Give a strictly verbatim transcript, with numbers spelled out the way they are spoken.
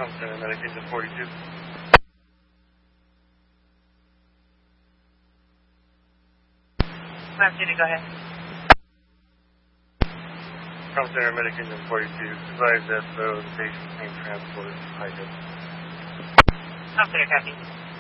Trauma Center, Medic Engine forty-two. Ma'am, City, go ahead. Trauma Center, Medic Engine forty-two. Advise that the patient being transported to high dose. Trauma Center, copy.